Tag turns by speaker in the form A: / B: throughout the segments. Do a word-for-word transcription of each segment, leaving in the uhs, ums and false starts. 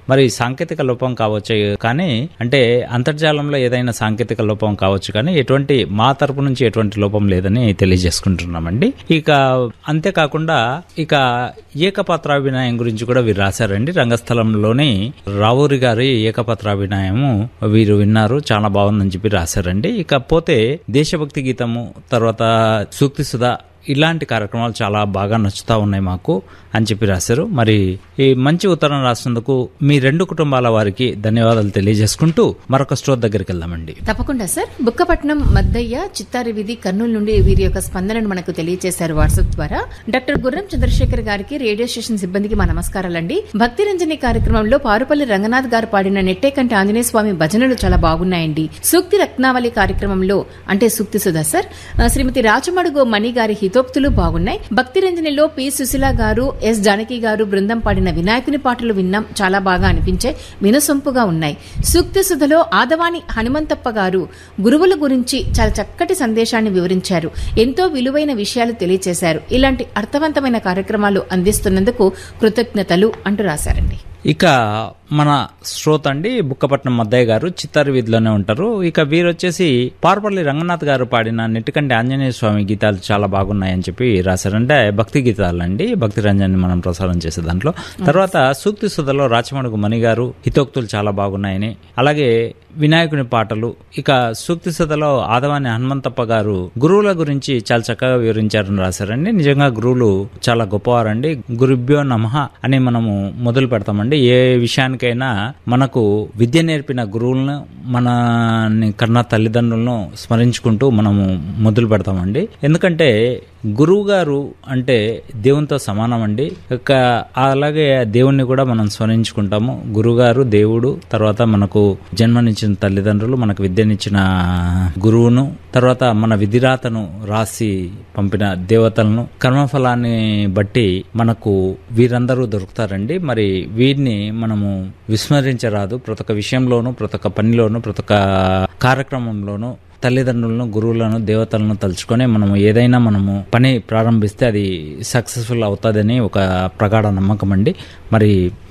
A: మరి సాంకేతిక లోపం కావచ్చు, కానీ అంటే అంతర్జాలంలో ఏదైనా సాంకేతిక లోపం కావచ్చు, కానీ ఎటువంటి మా తరపు నుంచి ఎటువంటి లోపం లేదని తెలియజేసుకుంటున్నామండి. ఇక అంతేకాకుండా ఇక ఏకపాత్రాభినయం గురించి కూడా వీరు రాశారండి. రంగస్థలంలోని రావూరి గారి ఏకపాత్రాభినయము వీరు విన్నారు, చాలా బాగుందని చెప్పి రాశారండి. ఇకపోతే దేశభక్తి గీతము, తర్వాత సూక్తి సుధా ఇలాంటి కార్యక్రమాలు చాలా బాగా నచ్చుతా ఉన్నాయి మాకు అని చెప్పి రాశారు. మరి ఈ మంచి ఉత్తరం రాసినందుకు మీ రెండు కుటుంబాల వారికి ధన్యవాదాలు తెలియజేసుకుంటూ మరొక స్టోర్ దగ్గరికి వెళ్దామండి.
B: తప్పకుండా సార్. బుక్కపట్నం మద్దయ్య చిత్తారి వీధి కర్నూలు నుండి వీరి యొక్క స్పందనను మనకు తెలియజేశారు వాట్సాప్ ద్వారా. డాక్టర్ గుర్రం చంద్రశేఖర్ గారికి, రేడియో స్టేషన్ సిబ్బందికి మా నమస్కారాలండి. భక్తి రంజని కార్యక్రమంలో పారుపల్లి రంగనాథ్ గారు పాడిన నెట్టేకంటి ఆంజనేయ స్వామి భజనలు చాలా బాగున్నాయండి. సూక్తి రత్నావళి కార్యక్రమంలో అంటే సూక్తి సుధా సార్, శ్రీమతి రాచమడుగు మణి గారి హితోక్తులు బాగున్నాయి. భక్తి రంజనిలో పి సుశీల గారు, ఎస్ జానకి గారు బృందం పాడిన వినాయకుని పాటలు విన్నాం, చాలా బాగా అనిపించే, వినసొంపుగా ఉన్నాయి. సూక్తి సుధలో ఆదవాని హనుమంతప్ప గారు గురువుల గురించి చాలా చక్కటి సందేశాన్ని వివరించారు, ఎంతో విలువైన విషయాలు తెలియజేశారు. ఇలాంటి అర్థవంతమైన కార్యక్రమాలు అందిస్తున్నందుకు కృతజ్ఞతలు అంటూ రాశారండి.
A: ఇక మన శ్రోత అండి బుక్కపట్నం మద్దయ్య గారు, చిత్తారి వీధిలోనే ఉంటారు. ఇక వీరు వచ్చేసి పార్పల్లి రంగనాథ్ గారు పాడిన నెట్టికంటి ఆంజనేయ స్వామి గీతాలు చాలా బాగున్నాయని చెప్పి రాశారంటే భక్తి గీతాలండి, భక్తి రంజాన్ని మనం ప్రసారం చేసే దాంట్లో. తర్వాత సూక్తి సుధలో రాచమడుగు మణి గారు హితోక్తులు చాలా బాగున్నాయని, అలాగే వినాయకుని పాటలు. ఇక సూక్తి సుధలో ఆదవాని హనుమంతప్ప గారు గురువుల గురించి చాలా చక్కగా వివరించారని రాశారండి. నిజంగా గురువులు చాలా గొప్పవారండి. గురుభ్యో నమః అని మనము మొదలు పెడతామండి. ఏ విషయానికైనా మనకు విద్య నేర్పిన గురువులను, మన కన్నా తల్లిదండ్రులను స్మరించుకుంటూ మనము మొదలు పెడతామండి. ఎందుకంటే గురువు గారు అంటే దేవునితో సమానం అండి. ఇక అలాగే దేవుణ్ణి కూడా మనం స్మరించుకుంటాము. గురువుగారు దేవుడు, తర్వాత మనకు జన్మనిచ్చిన తల్లిదండ్రులు, మనకు విద్యనిచ్చిన గురువును, తర్వాత మన విధిరాతను రాసి పంపిన దేవతలను, కర్మఫలాన్ని బట్టి మనకు వీరందరూ దొరుకుతారండి. మరి వీరిని మనము విస్మరించరాదు. ప్రతి ఒక్క విషయంలోనూ, ప్రతి ఒక్క పనిలోనూ, ప్రతి ఒక్క కార్యక్రమంలోనూ తల్లిదండ్రులను, గురువులను, దేవతలను తలుచుకొని మనము ఏదైనా మనము పని ప్రారంభిస్తే అది సక్సెస్ఫుల్ అవుతుందని ఒక ప్రగాఢ నమ్మకం అండి. మరి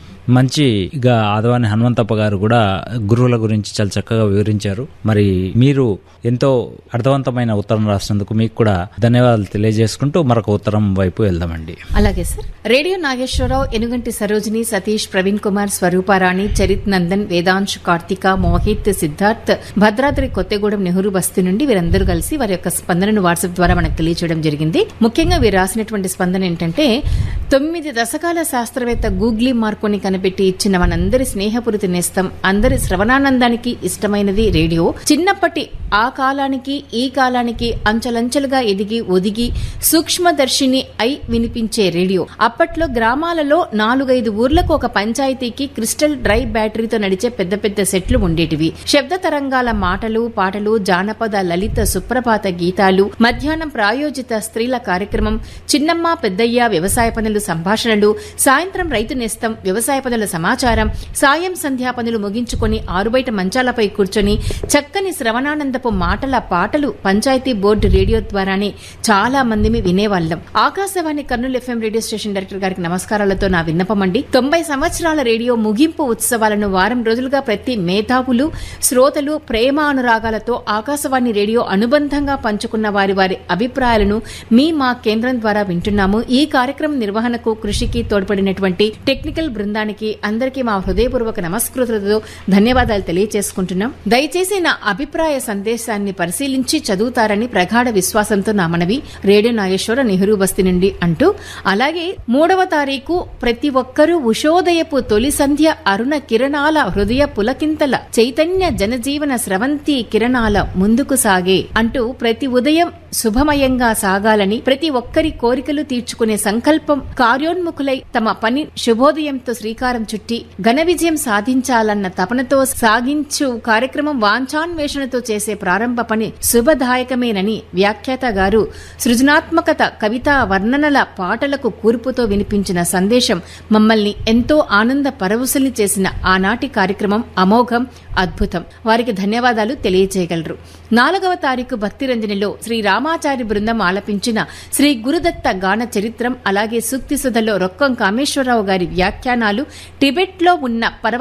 A: మంచిగా ఆదవాని హనుమంతప్ప గారు కూడా గురువుల గురించి చాలా చక్కగా వివరించారు. మరి మీరు ఎంతో అర్థవంతమైన ఉత్తరం రాసినందుకు మీకు కూడా ధన్యవాదాలు తెలియజేసుకుంటూ మరొక ఉత్తరం వైపు వెళ్దామండి.
B: అలాగే సార్. రేడియో నాగేశ్వరరావు, ఎనుగంటి సరోజిని, సతీష్, ప్రవీణ్ కుమార్, స్వరూపారాణి, చరిత్ నందన్, వేదాంశ్, కార్తిక, మోహిత్, సిద్ధార్థ్, భద్రాద్రి కొత్తగూడెం నెహ్రూ బస్తీ నుండి వీరందరూ కలిసి వారి యొక్క స్పందనను వాట్సాప్ ద్వారా మనకు తెలియజేయడం జరిగింది. ముఖ్యంగా వీరు రాసినటువంటి స్పందన ఏంటంటే, తొమ్మిది దశకాల శాస్త్రవేత్త గూగ్లీ మార్కోని కనిపెట్టి ఇచ్చిన మనందరి స్నేహపురిత నేస్తం, అందరి శ్రవణానందానికి ఇష్టమైనది రేడియో. చిన్నప్పటి ఆ కాలానికి ఈ కాలానికి అంచెలంచెలుగా ఎదిగి ఒదిగి సూక్ష్మదర్శిని అయి వినిపించే రేడియో. అప్పట్లో గ్రామాలలో నాలుగైదు ఊర్లకు ఒక పంచాయతీకి క్రిస్టల్ డ్రై బ్యాటరీతో నడిచే పెద్ద పెద్ద సెట్లు ఉండేటివి. శబ్ద తరంగాల మాటలు, పాటలు, జానపద, లలిత, సుప్రభాత గీతాలు, మధ్యాహ్నం ప్రాయోజిత స్త్రీల కార్యక్రమం, చిన్నమ్మ పెద్దయ్య వ్యవసాయ పనులు సంభాషణలు, సాయంత్రం రైతు నేస్తం వ్యవసాయ పనుల సమాచారం, సాయం సంధ్యా పనులు ముగించుకొని ఆరుబయట మంచాలపై కూర్చొని చక్కని శ్రవణానందపు మాటల పాటలు పంచాయతీ బోర్డు రేడియో ద్వారానే చాలా మందిమి వినేవాళ్లం. Akashvani Kurnool FM radio station director గారికి నమస్కారాలతో నా విన్నపమండి. తొంభై సంవత్సరాల రేడియో ముగింపు ఉత్సవాలను వారం రోజులుగా ప్రతి మేధావులు, శ్రోతలు ప్రేమ అనురాగాలతో ఆకాశవాణి రేడియో అనుబంధంగా పంచుకున్న వారి వారి అభిప్రాయాలను మీ మా కేంద్రం ద్వారా వింటున్నాము. ఈ కార్యక్రమం నిర్వహణకు కృషికి తోడ్పడినటువంటి టెక్నికల్ బృందానికి అందరికీ మా హృదయపూర్వక నమస్కృతులతో ధన్యవాదాలు తెలియజేసుకుంటున్నాం. దయచేసి నా అభిప్రాయ సందేశాన్ని పరిశీలించి చదువుతారని ప్రగాఢ విశ్వాసంతో నా మనవి. రేడియో నాగేశ్వర, నెహ్రూ బస్తీ నుండి అంటూ, అలాగే మూడవ తారీఖు ప్రతి ఒక్కరూ ఉషోదయపు తొలి సంధ్య అరుణ కిరణాల హృదయ పులకింతల చైతన్య జనజీవన స్రవంతి కిరణాల ముందుకు సాగే అంటూ ప్రతి ఉదయం శుభమయంగా సాగాలని, ప్రతి ఒక్కరి కోరికలు తీర్చుకునే సంకల్పం కార్యోన్ముఖులై తమ పని శుభోదయంతో శ్రీకారం చుట్టి ఘన విజయం సాధించాలన్న తపనతో సాగించు కార్యక్రమం వాంఛాన్వేషణతో చేసే ప్రారంభ పని శుభదాయకమేనని వ్యాఖ్యాత గారు సృజనాత్మకత, కవితా వర్ణనల పాటలకు కూర్పుతో వినిపించిన సందేశం మమ్మల్ని ఎంతో ఆనంద పరవశుల్ని చేసిన ఆనాటి కార్యక్రమం అమోఘం, అద్భుతం. వారికి ధన్యవాదాలు తెలియజేయగలరు. నాలుగవ తారీఖు భక్తిరంజనిలో శ్రీ రామాచారి బృందం ఆలపించిన శ్రీ గురుదత్త గాన చరిత్రం, అలాగే సూక్తి సుధలో రొక్కం కామేశ్వరరావు గారి వ్యాఖ్యానాలు, టిబెట్ లో ఉన్న పర్వ